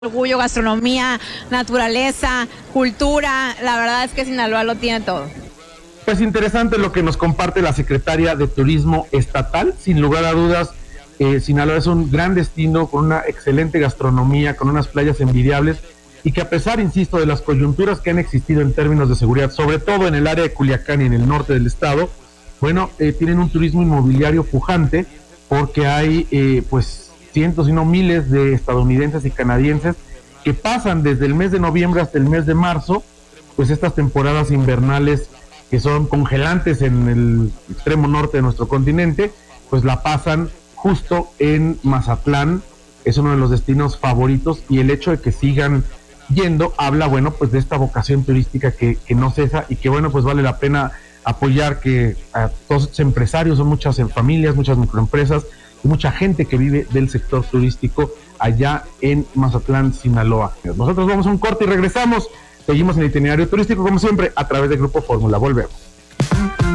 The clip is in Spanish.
Orgullo, gastronomía, naturaleza, cultura, la verdad es que Sinaloa lo tiene todo. Pues interesante lo que nos comparte la secretaria de Turismo Estatal. Sin lugar a dudas, Sinaloa es un gran destino con una excelente gastronomía, con unas playas envidiables y que a pesar, insisto, de las coyunturas que han existido en términos de seguridad, sobre todo en el área de Culiacán y en el norte del estado, bueno, tienen un turismo inmobiliario pujante porque hay pues cientos y no miles de estadounidenses y canadienses que pasan desde el mes de noviembre hasta el mes de marzo, pues estas temporadas invernales que son congelantes en el extremo norte de nuestro continente, pues la pasan justo en Mazatlán. Es uno de los destinos favoritos y el hecho de que sigan yendo habla, bueno, pues de esta vocación turística que no cesa y que, bueno, pues vale la pena apoyar, que a todos estos empresarios, son muchas familias, muchas microempresas y mucha gente que vive del sector turístico allá en Mazatlán, Sinaloa. Nosotros vamos a un corte y regresamos. Seguimos en el itinerario turístico, como siempre, a través del Grupo Fórmula. Volvemos.